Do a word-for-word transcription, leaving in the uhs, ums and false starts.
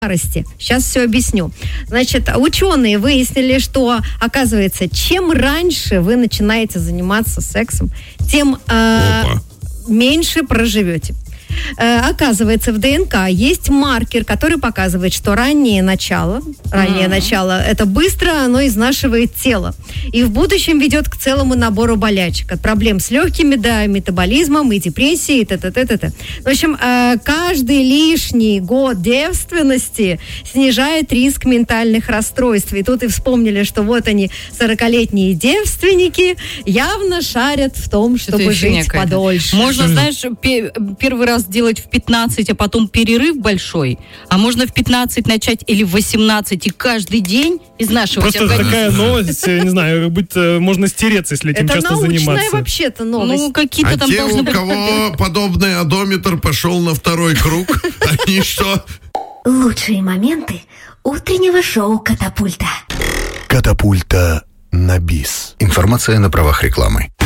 старости. Сейчас все объясню. Значит, ученые выяснили, что, оказывается, чем раньше вы начинаете заниматься сексом, тем э, меньше проживете. Оказывается, в ДНК есть маркер, который показывает, что раннее начало, раннее mm-hmm. начало, это быстро, оно изнашивает тело. И в будущем ведет к целому набору болячек. От проблем с легкими до метаболизмом и депрессии, и т.т.т.т. В общем, каждый лишний год девственности снижает риск ментальных расстройств. И тут и вспомнили, что вот они, сорокалетние девственники, явно шарят в том, чтобы жить подольше. Можно, знаешь, первый раз делать в пятнадцать, а потом перерыв большой, а можно в пятнадцать начать или в восемнадцать и каждый день изнашивать организм. Просто такая новость, не знаю, как будто можно стереться, если этим часто заниматься. Это научная вообще-то новость. Ну, какие-то а там те, должны у быть... кого подобный одометр пошел на второй круг, они что? Лучшие моменты утреннего шоу «Катапульта». «Катапульта» на бис. Информация на правах рекламы.